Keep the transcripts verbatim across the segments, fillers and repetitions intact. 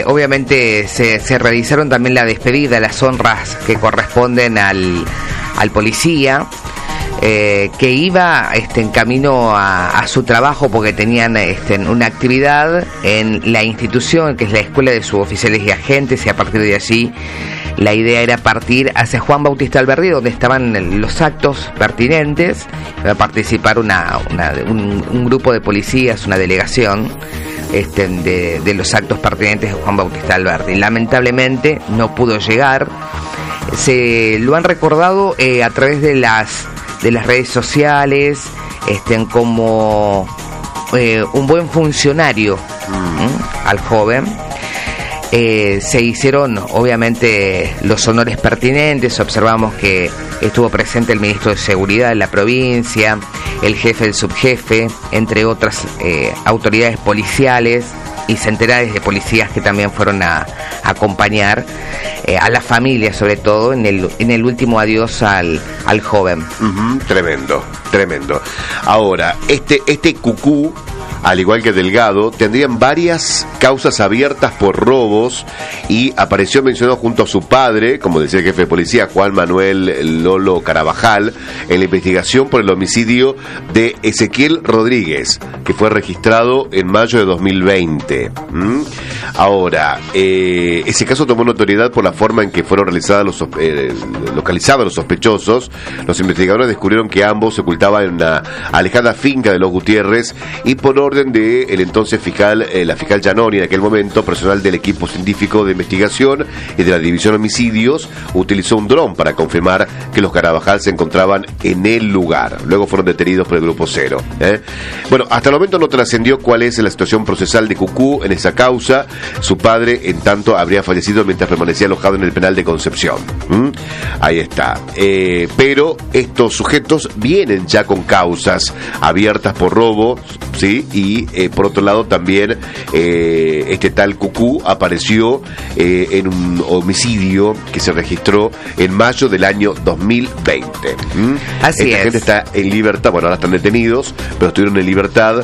Eh, obviamente se, se realizaron también la despedida, las honras que corresponden al, al policía. Eh, que iba este, en camino a, a su trabajo porque tenían este, una actividad en la institución que es la Escuela de Suboficiales y Agentes, y a partir de allí la idea era partir hacia Juan Bautista Alberdi, donde estaban los actos pertinentes. Iba a participar una, una, un, un grupo de policías, una delegación este, de, de los actos pertinentes de Juan Bautista Alberdi. Lamentablemente no pudo llegar. Se lo han recordado eh, a través de las de las redes sociales, este, como eh, un buen funcionario mm. al joven. Eh, se hicieron obviamente los honores pertinentes. Observamos que estuvo presente el ministro de Seguridad de la provincia, el jefe del subjefe, entre otras eh, autoridades policiales y centenares de policías que también fueron a, a acompañar eh, a la familia, sobre todo en el en el último adiós al al joven. Uh-huh, tremendo, tremendo. Ahora, este este Cucú, al igual que Delgado, tendrían varias causas abiertas por robos y apareció mencionado junto a su padre, como decía el jefe de policía, Juan Manuel Lolo Carabajal, en la investigación por el homicidio de Ezequiel Rodríguez, que fue registrado en mayo de dos mil veinte. ¿Mm? Ahora, eh, ese caso tomó notoriedad por la forma en que fueron realizadas los, eh, localizados los sospechosos. Los investigadores descubrieron que ambos se ocultaban en una alejada finca de los Gutiérrez y por orden de el entonces fiscal, eh, la fiscal Giannoni, en aquel momento, personal del equipo científico de investigación y de la división homicidios, utilizó un dron para confirmar que los Carabajal se encontraban en el lugar. Luego fueron detenidos por el Grupo Cero. ¿eh? Bueno, hasta el momento no trascendió cuál es la situación procesal de Cucú en esa causa. Su padre, en tanto, habría fallecido mientras permanecía alojado en el penal de Concepción. ¿Mm? Ahí está. Eh, pero estos sujetos vienen ya con causas abiertas por robo, ¿sí? Y eh, por otro lado también eh, este tal Cucú apareció eh, en un homicidio que se registró en mayo del año dos mil veinte. ¿Mm? Así Esta es. gente está en libertad, bueno, ahora están detenidos, pero estuvieron en libertad.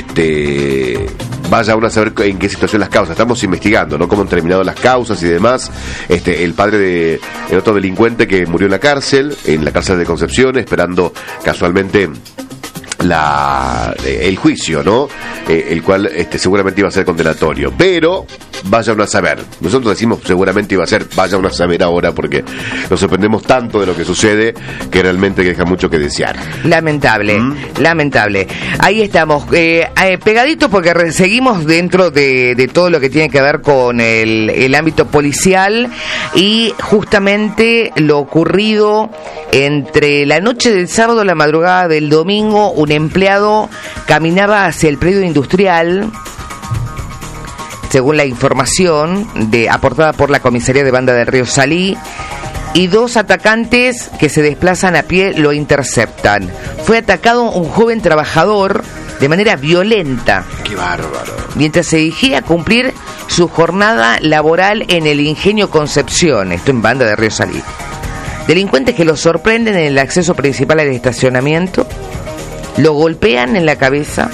Este, vaya uno a saber en qué situación las causas. Estamos investigando, ¿no? Cómo han terminado las causas y demás. Este, el padre de el otro delincuente que murió en la cárcel, en la cárcel de Concepción, esperando casualmente la el juicio, ¿no? Eh, el cual este, seguramente iba a ser condenatorio, pero vaya uno a saber. Nosotros decimos seguramente iba a ser, vaya uno a saber ahora, porque nos sorprendemos tanto de lo que sucede que realmente deja mucho que desear. Lamentable, ¿Mm? lamentable. Ahí estamos, eh, eh, pegaditos porque re- seguimos dentro de, de todo lo que tiene que ver con el, el ámbito policial, y justamente lo ocurrido entre la noche del sábado y la madrugada del domingo. Un empleado caminaba hacia el predio industrial, según la información de, aportada por la comisaría de Banda del Río Salí, y dos atacantes que se desplazan a pie lo interceptan. Fue atacado un joven trabajador de manera violenta. ¡Qué bárbaro! Mientras se dirigía a cumplir su jornada laboral en el Ingenio Concepción, esto en Banda del Río Salí. Delincuentes que lo sorprenden en el acceso principal al estacionamiento, lo golpean en la cabeza,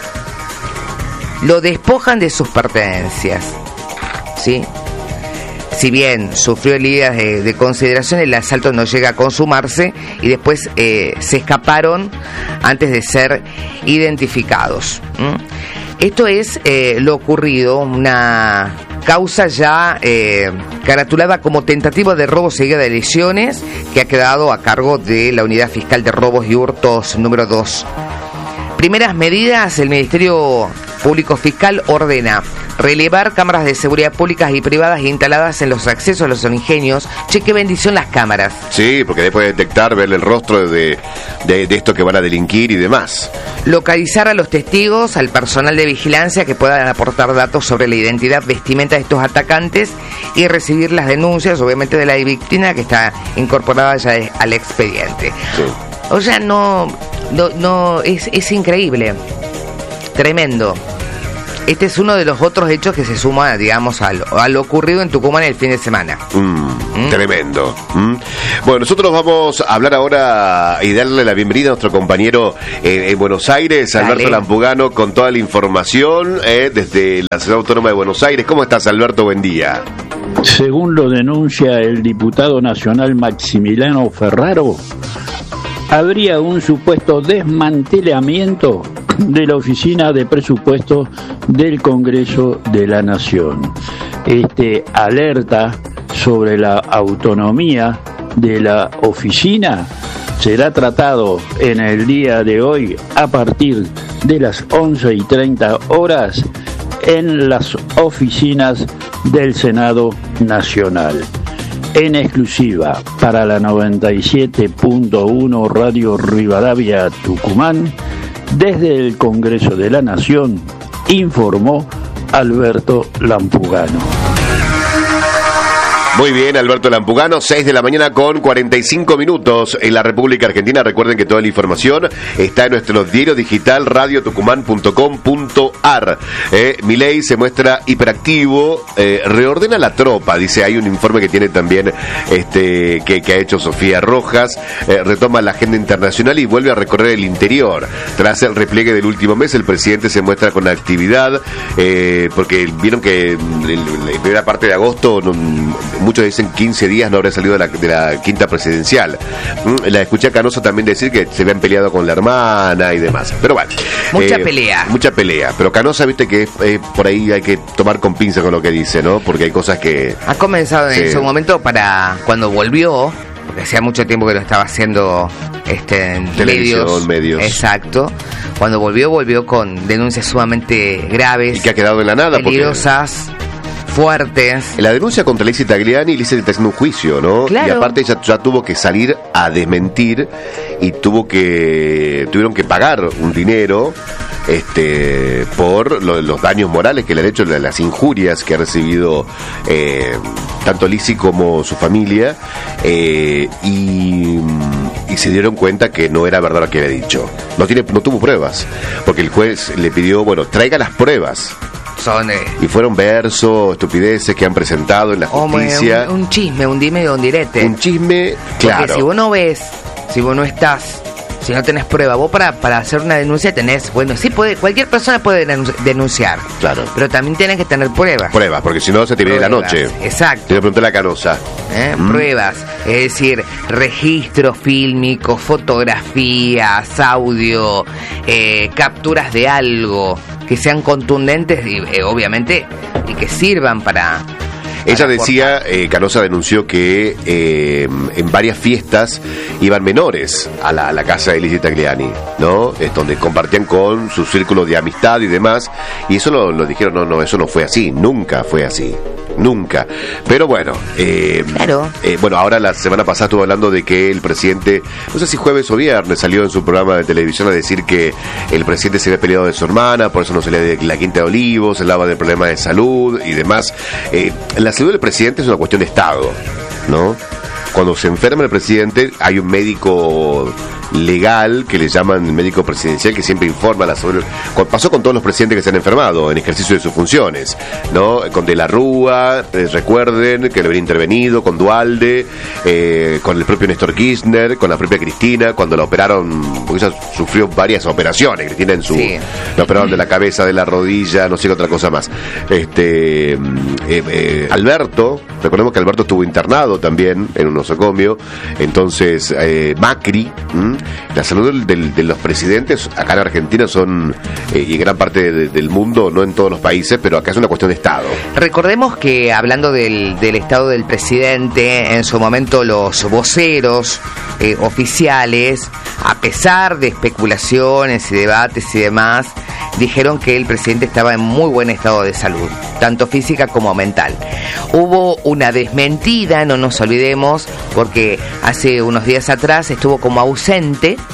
lo despojan de sus pertenencias, ¿sí? Si bien sufrió heridas de, de consideración, el asalto no llega a consumarse y después eh, se escaparon antes de ser identificados. ¿Mm? Esto es eh, lo ocurrido, una causa ya eh, caratulada como tentativa de robo seguida de lesiones, que ha quedado a cargo de la Unidad Fiscal de Robos y Hurtos número dos. Primeras medidas: el Ministerio Público Fiscal ordena relevar cámaras de seguridad públicas y privadas instaladas en los accesos a los ingenios. Che, qué bendición las cámaras. Sí, porque después de detectar, ver el rostro de, de, de estos que van a delinquir y demás. Localizar a los testigos, al personal de vigilancia que puedan aportar datos sobre la identidad, vestimenta de estos atacantes, y recibir las denuncias, obviamente, de la víctima, que está incorporada ya al expediente. Sí. O sea, no, no, no es, es increíble, tremendo. este es uno de los otros hechos que se suma, digamos, a lo, a lo ocurrido en Tucumán el fin de semana. Mm, ¿Mm? Tremendo. ¿Mm? Bueno, nosotros vamos a hablar ahora y darle la bienvenida a nuestro compañero eh, en Buenos Aires, Alberto Dale. Lampugano, con toda la información eh, desde la Ciudad Autónoma de Buenos Aires. ¿Cómo estás, Alberto? Buen día. Según lo denuncia el diputado nacional Maximiliano Ferraro, habría un supuesto desmantelamiento de la Oficina de Presupuestos del Congreso de la Nación. Este alerta sobre la autonomía de la oficina será tratado en el día de hoy a partir de las once y treinta horas en las oficinas del Senado Nacional. En exclusiva para la noventa y siete punto uno Radio Rivadavia Tucumán, desde el Congreso de la Nación, informó Alberto Lampugano. Muy bien, Alberto Lampugano, seis de la mañana con cuarenta y cinco minutos en la República Argentina. Recuerden que toda la información está en nuestro diario digital radio tucumán punto com punto ar. Eh, Milei se muestra hiperactivo, eh, reordena la tropa, dice, hay un informe que tiene también este que, que ha hecho Sofía Rojas, eh, retoma la agenda internacional y vuelve a recorrer el interior. Tras el repliegue del último mes, el presidente se muestra con actividad, eh, porque vieron que en la primera parte de agosto no, muchos dicen quince días no habría salido de la, de la quinta presidencial. La escuché a Canosa también decir que se habían peleado con la hermana y demás. Pero bueno. Mucha eh, pelea. Mucha pelea. Pero Canosa, viste que eh, por ahí hay que tomar con pinza con lo que dice, ¿no? Porque hay cosas que... Ha comenzado en sí. su momento para cuando volvió, porque hacía mucho tiempo que lo estaba haciendo este, en televisión, medios. medios. Exacto. Cuando volvió, volvió con denuncias sumamente graves. Y que ha quedado en la nada. Peligrosas. Porque... fuertes. La denuncia contra Lizzie Tagliani, Lizzie está haciendo un juicio, ¿no? Claro. Y aparte ella ya tuvo que salir a desmentir y tuvo que tuvieron que pagar un dinero este por lo, los daños morales que le han hecho, las injurias que ha recibido eh, tanto Lizzie como su familia eh, y, y se dieron cuenta que no era verdad lo que había dicho. No tiene, no tuvo pruebas, porque el juez le pidió, bueno, traiga las pruebas. Son, eh, y fueron versos, estupideces que han presentado en la justicia. Un, un chisme, un dime y un direte. Un chisme, claro. Porque si vos no ves, si vos no estás, si no tenés prueba, vos para, para hacer una denuncia tenés, bueno, sí puede, cualquier persona puede denunciar. Claro. Pero también tenés que tener pruebas. Pruebas, porque si no se te viene la noche. Exacto. Te pregunté la Canosa. ¿Eh? Mm. Pruebas, es decir, registros fílmicos, fotografías, audio, eh, capturas de algo que sean contundentes y eh, obviamente y que sirvan para... Ella decía, eh, Canosa denunció que eh, en varias fiestas iban menores a la, a la casa de Lizzie Tagliani, ¿no? Es donde compartían con su círculo de amistad y demás, y eso lo, lo dijeron, no, no, eso no fue así, nunca fue así. Nunca. Pero bueno, eh, claro. eh, bueno, ahora la semana pasada estuvo hablando de que el presidente, no sé si jueves o viernes, salió en su programa de televisión a decir que el presidente se había peleado de su hermana, por eso no se le de la Quinta de Olivos, se hablaba del problema de salud y demás. Eh, la salud del presidente es una cuestión de Estado, ¿no? Cuando se enferma el presidente, hay un médico legal que le llaman el médico presidencial que siempre informa la salud. Pasó con todos los presidentes que se han enfermado en ejercicio de sus funciones, ¿no? Con De la Rúa, eh, recuerden que le habría intervenido, con Duhalde, eh, con el propio Néstor Kirchner, con la propia Cristina, cuando la operaron, porque ella sufrió varias operaciones, Cristina en su, sí. la operaron de la cabeza, de la rodilla, no sé qué otra cosa más. Este, eh, eh, Alberto, recordemos que Alberto estuvo internado también en un nosocomio, entonces eh, Macri, ¿m? La salud del, de los presidentes acá en Argentina son, eh, y en gran parte de, del mundo, no en todos los países, pero acá es una cuestión de Estado. Recordemos que hablando del, del estado del presidente, en su momento los voceros eh, oficiales, a pesar de especulaciones y debates y demás, dijeron que el presidente estaba en muy buen estado de salud, tanto física como mental. Hubo una desmentida, no nos olvidemos, porque hace unos días atrás estuvo como ausente,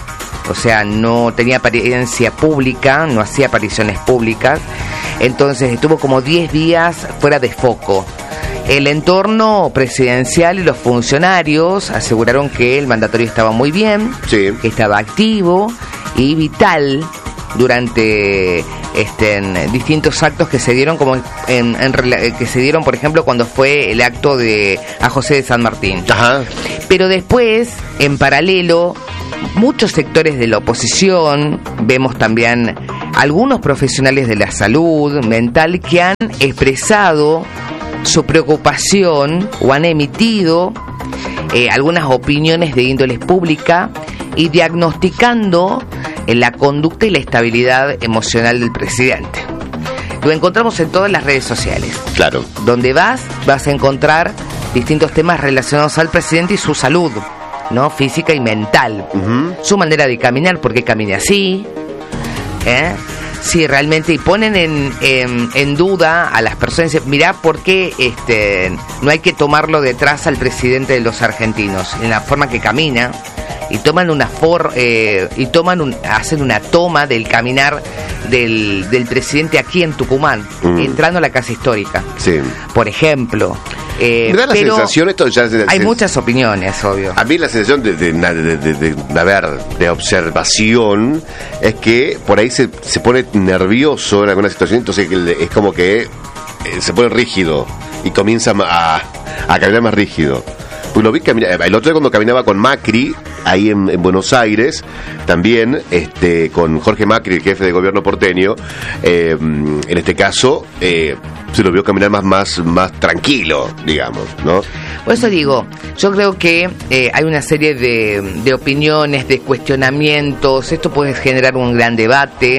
o sea, no tenía apariencia pública, no hacía apariciones públicas, entonces estuvo como diez días fuera de foco. El entorno presidencial y los funcionarios aseguraron que el mandatario estaba muy bien, sí. que estaba activo y vital durante este, en distintos actos que se dieron, como en, en, que se dieron, por ejemplo, cuando fue el acto de a José de San Martín. Ajá. Pero después, en paralelo, muchos sectores de la oposición, vemos también algunos profesionales de la salud mental que han expresado su preocupación o han emitido eh, algunas opiniones de índole pública y diagnosticando eh, la conducta y la estabilidad emocional del presidente. Lo encontramos en todas las redes sociales. Claro. Donde vas, vas a encontrar distintos temas relacionados al presidente y su salud, ¿no? Física y mental. Uh-huh. Su manera de caminar, por qué camina así, ¿eh? Sí, realmente, y ponen en, en, en duda a las personas. Mirá por qué este, no hay que tomarlo detrás al presidente de los argentinos, en la forma que camina, y toman una for, eh, y toman un, hacen una toma del caminar del, del presidente aquí en Tucumán, mm. entrando a la casa histórica. Sí. Por ejemplo. Eh, Me da la pero sensación, esto ya se, hay se, muchas opiniones, obvio. A mí la sensación de, de, de, de, de, de, a ver, de observación es que por ahí se, se pone nervioso en alguna situación, entonces es como que eh, se pone rígido y comienza a, a caminar más rígido. Pues lo vi caminar, el otro día cuando caminaba con Macri, ahí en, en Buenos Aires, también este, con Jorge Macri, el jefe de gobierno porteño, eh, en este caso, eh, se lo vio caminar más, más, más tranquilo, digamos, ¿no? Por eso digo, yo creo que eh, hay una serie de, de opiniones, de cuestionamientos, esto puede generar un gran debate,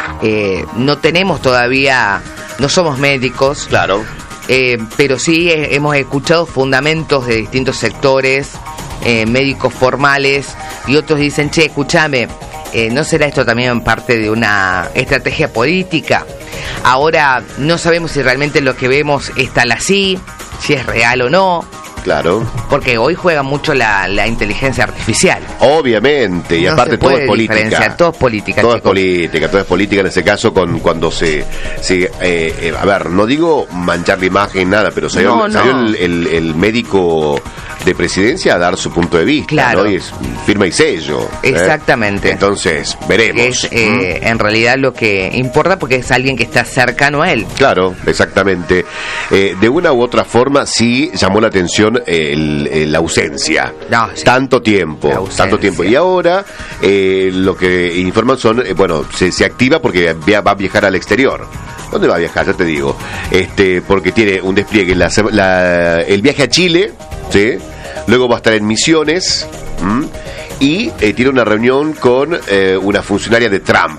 eh, no tenemos todavía, no somos médicos. Claro. Eh, pero sí eh, hemos escuchado fundamentos de distintos sectores, eh, médicos formales, y otros dicen, che, escúchame, eh, ¿no será esto también parte de una estrategia política? Ahora no sabemos si realmente lo que vemos es tal así, si es real o no. Claro. Porque hoy juega mucho la, la inteligencia artificial. Obviamente, y no aparte todo es política. Todo es política. Todo chicos. es política, todo es política en ese caso con cuando se... se eh, eh, a ver, no digo manchar la imagen, nada, pero salió, no, no. salió el, el, el médico de presidencia a dar su punto de vista, claro. ¿no? Y es firma y sello. Exactamente. ¿eh? Entonces, veremos. Es eh, ¿Mm? en realidad lo que importa porque es alguien que está cercano a él. Claro, exactamente. Eh, de una u otra forma sí llamó la atención el, el, la ausencia. No, sí. Tanto tiempo, tanto tiempo. Y ahora eh, lo que informan son, eh, bueno, se, se activa porque va a viajar al exterior. ¿Dónde va a viajar? Ya te digo. Este, porque tiene un despliegue, la, la, el viaje a Chile, ¿sí? Luego va a estar en Misiones, ¿m? y eh, tiene una reunión con eh, una funcionaria de Trump.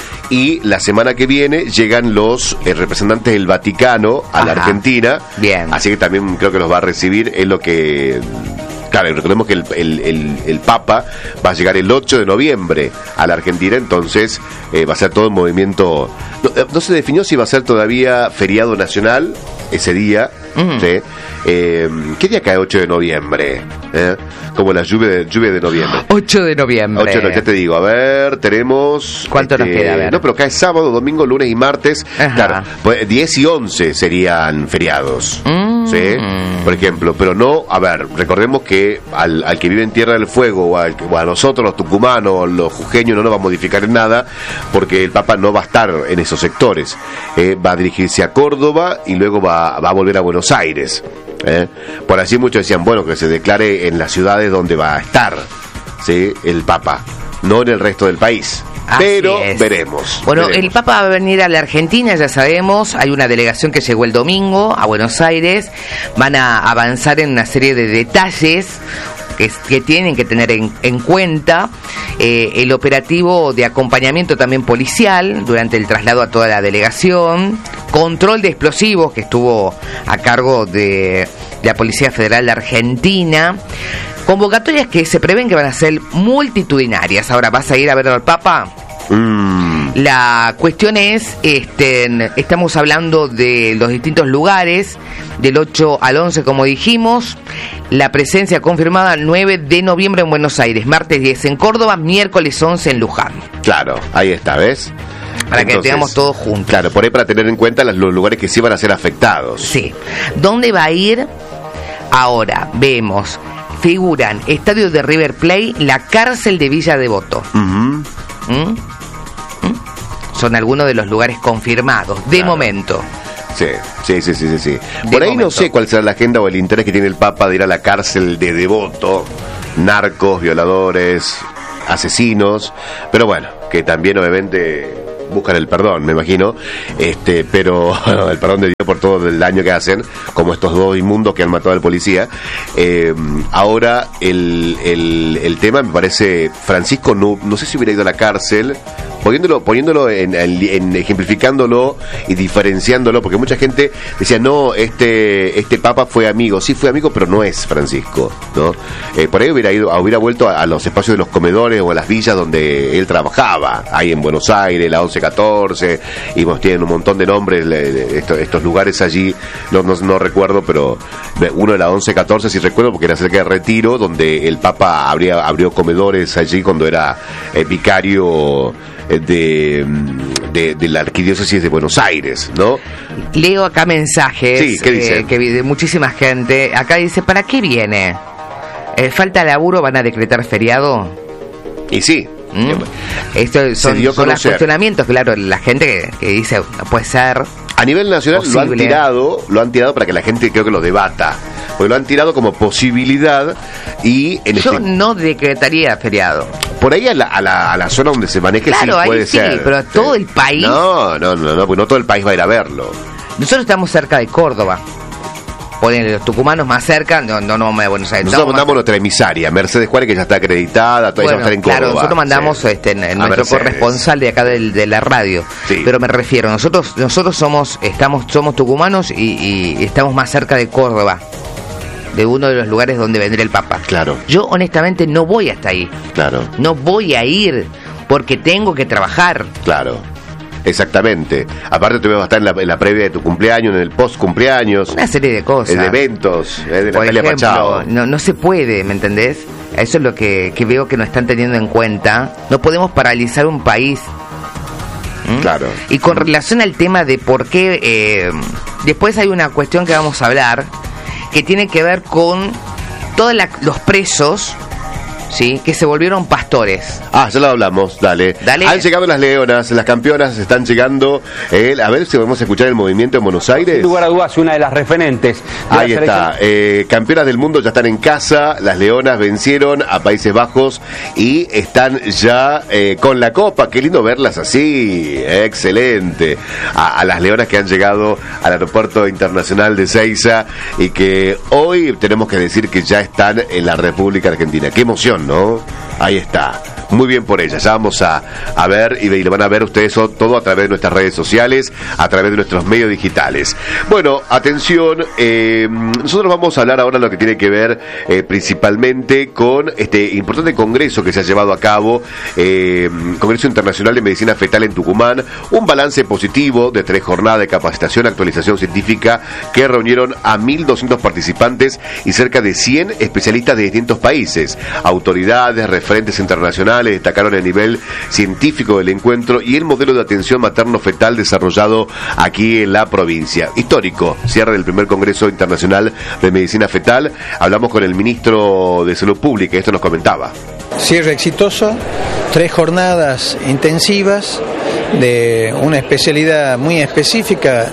Y la semana que viene llegan los eh, representantes del Vaticano a Ajá. la Argentina. Bien. Así que también creo que los va a recibir. Es lo que... Claro, recordemos que el, el, el, el Papa va a llegar el ocho de noviembre a la Argentina, entonces eh, va a ser todo un movimiento... No, no se definió si va a ser todavía feriado nacional ese día, mm. ¿sí? Eh, ¿Qué día cae ocho de noviembre? ¿Eh? Como la lluvia de, lluvia de noviembre. ocho de noviembre. ocho de noviembre, ya te digo, a ver, tenemos... ¿Cuánto este, nos queda? A ver. No, pero cae sábado, domingo, lunes y martes. Ajá. Claro, pues diez y once serían feriados. Mm. ¿Sí? Por ejemplo, pero no, a ver, recordemos que al, al que vive en Tierra del Fuego o, al, o a nosotros los tucumanos, los jujeños, no nos va a modificar en nada porque el Papa no va a estar en esos sectores. Eh, va a dirigirse a Córdoba y luego va, va a volver a Buenos Aires. ¿eh? Por así muchos decían, bueno, que se declare en las ciudades donde va a estar, ¿sí? el Papa, no en el resto del país. Así Pero es. veremos. Bueno, veremos. El Papa va a venir a la Argentina, ya sabemos. Hay una delegación que llegó el domingo a Buenos Aires. Van a avanzar en una serie de detalles que, que tienen que tener en, en cuenta. Eh, el operativo de acompañamiento también policial durante el traslado a toda la delegación. Control de explosivos que estuvo a cargo de, de la Policía Federal de Argentina. Convocatorias que se prevén que van a ser multitudinarias. Ahora, ¿vas a ir a ver al Papa? Mm. La cuestión es, este, estamos hablando de los distintos lugares, del ocho al once, como dijimos. La presencia confirmada el nueve de noviembre en Buenos Aires, martes diez en Córdoba, miércoles once en Luján. Claro, ahí está, ¿ves? Para Entonces, que tengamos todos juntos. Claro, por ahí para tener en cuenta los lugares que sí van a ser afectados. Sí. ¿Dónde va a ir? Ahora, vemos... Figuran estadio de River Plate, la cárcel de Villa Devoto. Uh-huh. ¿Mm? ¿Mm? son algunos de los lugares confirmados, de Claro. momento. Sí, sí, sí, sí, sí, sí. De Por ahí momento. no sé cuál será la agenda o el interés que tiene el Papa de ir a la cárcel de Devoto, narcos, violadores, asesinos, pero bueno, que también obviamente buscan el perdón, me imagino, este, pero el perdón de Dios por todo el daño que hacen, como estos dos inmundos que han matado al policía. Eh, ahora el, el, el tema me parece, Francisco no, no sé si hubiera ido a la cárcel, poniéndolo, poniéndolo en, en, en ejemplificándolo y diferenciándolo, porque mucha gente decía, no, este, este Papa fue amigo, sí fue amigo, pero no es Francisco, ¿no? Eh, por ahí hubiera ido, hubiera vuelto a, a los espacios de los comedores o a las villas donde él trabajaba, ahí en Buenos Aires, la once catorce, y bueno, tienen un montón de nombres, le, le, estos, estos lugares allí, no, no, no recuerdo, pero uno de la once catorce sí recuerdo, porque era cerca de Retiro, donde el Papa abría, abrió comedores allí cuando era eh, vicario de, de, de la arquidiócesis de Buenos Aires, ¿no? Leo acá mensajes Sí, ¿qué dice? eh, que vi- de muchísima gente. Acá dice, ¿para qué viene? Eh, ¿Falta laburo? ¿Van a decretar feriado? Y sí. ¿Mm? Eh, Esto Se son, dio a son los conocer. cuestionamientos, claro, la gente que, que dice, no puede ser. A nivel nacional lo han Posible. tirado, lo han tirado para que la gente creo que lo debata, porque lo han tirado como posibilidad y en Yo este, no decretaría feriado. por ahí a la, a, la, a la zona donde se maneje Claro, sí ahí puede sí, ser. pero todo el país- No, no, no, no, porque no todo el país va a ir a verlo. Nosotros estamos cerca de Córdoba. Ponen los tucumanos más cerca, no, no, no, de Buenos Aires. Nosotros estamos mandamos nuestra emisaria, Mercedes Juárez, que ya está acreditada, todavía Bueno, va a estar en Córdoba. claro, nosotros mandamos Sí. este, en- en A nuestro Mercedes. corresponsal de acá del, de la radio. Sí. Pero me refiero, nosotros nosotros somos estamos somos tucumanos y, y estamos más cerca de Córdoba, de uno de los lugares donde vendrá el Papa. Claro, Yo honestamente no voy hasta ahí. claro, No voy a ir porque tengo que trabajar. claro. Exactamente. Aparte te vas a estar en la, en la previa de tu cumpleaños, en el post cumpleaños, Una serie de cosas. en eventos, eh, de Por Natalia ejemplo, Machado. no, no se puede, ¿me entendés? Eso es lo que, que veo que no están teniendo en cuenta. No podemos paralizar un país. ¿Mm? Claro. Y con relación al tema de por qué, eh, después hay una cuestión que vamos a hablar que tiene que ver con todos la- los presos, ¿sí? Que se volvieron pastores. Ah, ya lo hablamos, dale. Dale. Han llegado las leonas, las campeonas están llegando. eh, a ver si podemos escuchar el movimiento en Buenos Aires. Sin lugar a dudas, una de las referentes. de Ahí la está, selección. eh, campeonas del mundo ya están en casa, las leonas vencieron a Países Bajos y están ya eh, con la copa, qué lindo verlas así, eh, excelente, a, a las leonas que han llegado al aeropuerto internacional de Ezeiza y que hoy tenemos que decir que ya están en la República Argentina, qué emoción, ¿no? Ahí está. Muy bien por ellas, ya vamos a, a ver y, y lo van a ver ustedes so- todo a través de nuestras redes sociales, a través de nuestros medios digitales. Bueno, atención, eh, nosotros vamos a hablar ahora de lo que tiene que ver eh, principalmente con este importante congreso que se ha llevado a cabo, eh, Congreso Internacional de Medicina Fetal en Tucumán, un balance positivo de tres jornadas de capacitación, actualización científica que reunieron a mil doscientos participantes y cerca de cien especialistas de distintos países, autoridades, referentes internacionales, destacaron el nivel científico del encuentro y el modelo de atención materno-fetal desarrollado aquí en la provincia. Histórico, cierre del primer Congreso Internacional de Medicina Fetal. Hablamos con el ministro de Salud Pública y esto nos comentaba. Cierre exitoso, tres jornadas intensivas de una especialidad muy específica,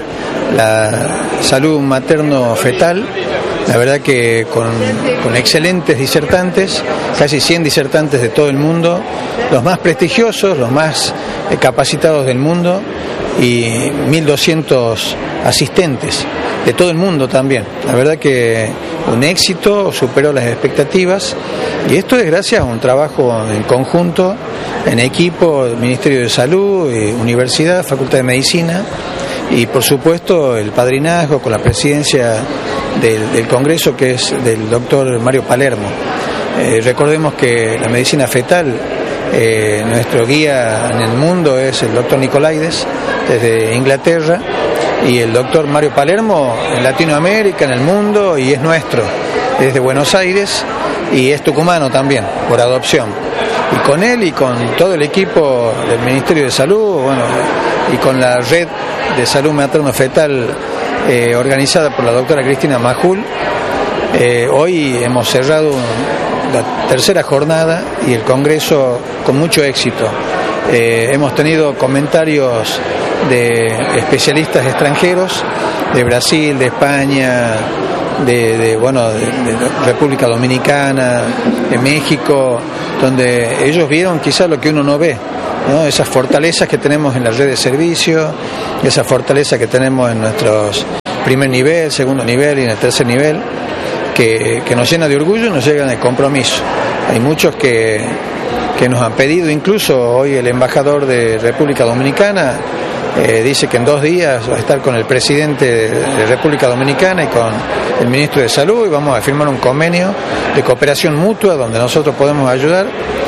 la salud materno-fetal. La verdad que con, con excelentes disertantes, casi cien disertantes de todo el mundo, los más prestigiosos, los más eh, capacitados del mundo y mil doscientos asistentes de todo el mundo también. La verdad que un éxito, superó las expectativas y esto es gracias a un trabajo en conjunto, en equipo, el Ministerio de Salud, eh, Universidad, Facultad de Medicina y por supuesto el padrinazgo con la presidencia del, del Congreso que es del doctor Mario Palermo. Eh, recordemos que la medicina fetal, eh, nuestro guía en el mundo es el doctor Nicolaides desde Inglaterra y el doctor Mario Palermo en Latinoamérica, en el mundo y es nuestro, desde Buenos Aires y es tucumano también, por adopción. Y con él y con todo el equipo del Ministerio de Salud, bueno, y con la red de salud materno-fetal eh, organizada por la doctora Cristina Majul, eh, hoy hemos cerrado la tercera jornada y el Congreso con mucho éxito. Eh, hemos tenido comentarios de especialistas extranjeros, de Brasil, de España, de, de bueno, de, de República Dominicana, de México, donde ellos vieron quizás lo que uno no ve, ¿no? Esas fortalezas que tenemos en la red de servicio, esa fortaleza que tenemos en nuestros primer nivel, segundo nivel y en el tercer nivel, que, que nos llena de orgullo y nos llena de compromiso. Hay muchos que, que nos han pedido, incluso hoy el embajador de República Dominicana eh, dice que en dos días va a estar con el presidente de República Dominicana y con el ministro de Salud y vamos a firmar un convenio de cooperación mutua donde nosotros podemos ayudar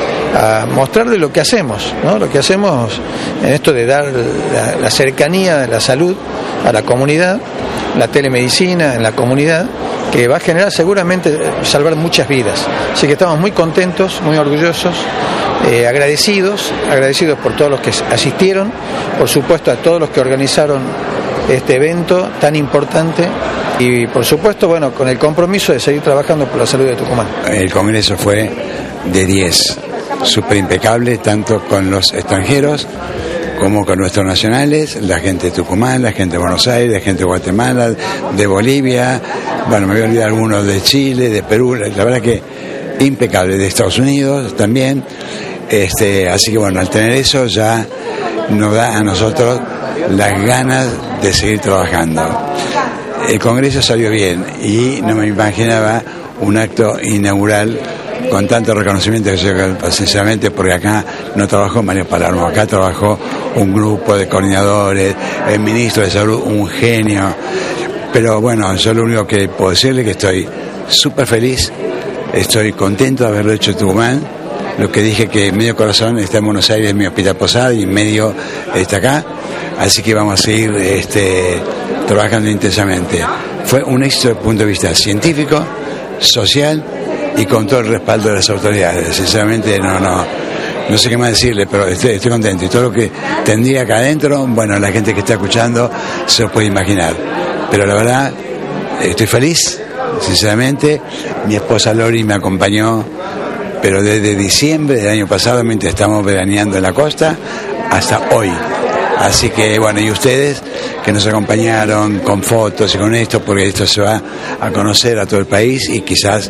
a mostrarle lo que hacemos, ¿no? Lo que hacemos en esto de dar la, la cercanía de la salud a la comunidad, la telemedicina en la comunidad, que va a generar seguramente salvar muchas vidas. Así que estamos muy contentos, muy orgullosos, eh, agradecidos, agradecidos por todos los que asistieron, por supuesto a todos los que organizaron este evento tan importante y por supuesto, bueno, con el compromiso de seguir trabajando por la salud de Tucumán. El congreso fue de diez, súper impecable, tanto con los extranjeros como con nuestros nacionales, la gente de Tucumán, la gente de Buenos Aires, la gente de Guatemala, de Bolivia, bueno, me voy a olvidar algunos de Chile, de Perú, la verdad que impecable, de Estados Unidos también, este, así que bueno, al tener eso ya nos da a nosotros las ganas de seguir trabajando. El congreso salió bien y no me imaginaba un acto inaugural con tanto reconocimiento, que yo, sinceramente, porque acá no trabajó Mario Palermo, acá trabajó un grupo de coordinadores, el ministro de Salud, un genio, pero bueno, yo lo único que puedo decirle es que estoy súper feliz, estoy contento de haberlo hecho en Tucumán, lo que dije que medio corazón está en Buenos Aires, en mi hospital Posada, y medio está acá, así que vamos a seguir este, trabajando intensamente. Fue un éxito desde el punto de vista científico, social, y con todo el respaldo de las autoridades. Sinceramente no no no sé qué más decirle, pero estoy, estoy contento y todo lo que tendría acá adentro, bueno, la gente que está escuchando se lo puede imaginar, pero la verdad estoy feliz, sinceramente. Mi esposa Lori me acompañó, pero desde diciembre del año pasado, mientras estamos veraneando en la costa, hasta hoy. Así que bueno, y ustedes que nos acompañaron con fotos y con esto, porque esto se va a conocer a todo el país y quizás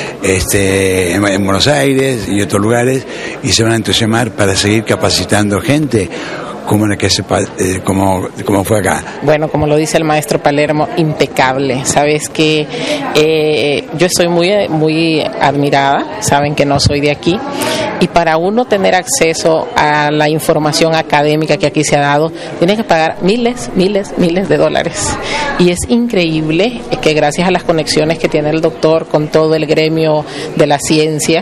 este, en, en Buenos Aires y otros lugares, y se van a entusiasmar para seguir capacitando gente como la que se, eh, como, como fue acá. Bueno, como lo dice el maestro Palermo, impecable. Sabes que eh, yo estoy muy, muy admirada, saben que no soy de aquí, y para uno tener acceso a la información académica que aquí se ha dado, tiene que pagar miles, miles, miles de dólares. Y es increíble que gracias a las conexiones que tiene el doctor con todo el gremio de la ciencia,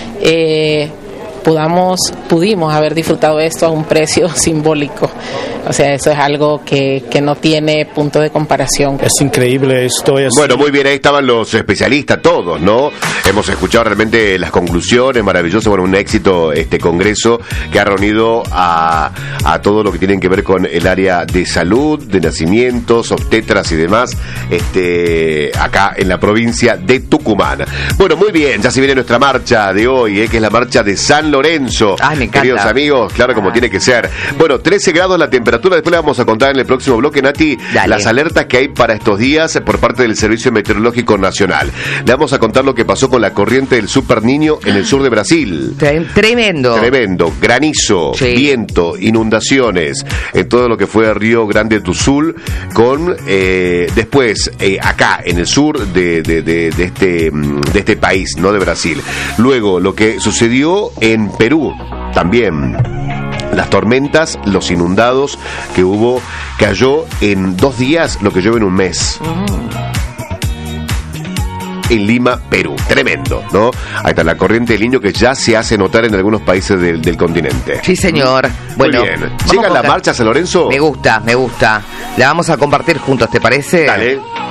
eh, Pudamos, pudimos haber disfrutado esto a un precio simbólico. O sea, eso es algo que, que no tiene punto de comparación. Es increíble esto. Es... Bueno, muy bien, ahí estaban los especialistas todos, ¿no? Hemos escuchado realmente las conclusiones, maravilloso, bueno, un éxito este congreso que ha reunido a, a todo lo que tienen que ver con el área de salud, de nacimientos, obstetras y demás, este, acá en la provincia de Tucumán. Bueno, muy bien, ya se viene nuestra marcha de hoy, ¿eh? Que es la marcha de San Lorenzo. Ay, me encanta. Queridos amigos, claro, como tiene que ser. Bueno, trece grados la temperatura. Después le vamos a contar en el próximo bloque, Nati, Dale. las alertas que hay para estos días por parte del Servicio Meteorológico Nacional. Le vamos a contar lo que pasó con la corriente del Super Niño en el sur de Brasil. Tremendo. Tremendo. Granizo, sí. viento, inundaciones en todo lo que fue Río Grande do Sul, con eh, después eh, acá en el sur de, de, de, de, este, de este país, no de Brasil. Luego, lo que sucedió en Perú también, las tormentas, los inundados que hubo, cayó en dos días lo que llueve en un mes. En Lima, Perú. Tremendo, ¿no? Ahí está la corriente del Niño que ya se hace notar en algunos países del, del continente. Sí, señor. Bueno, muy bien. ¿Llega la marcha, San Lorenzo? Me gusta, me gusta. La vamos a compartir juntos, ¿te parece? Dale.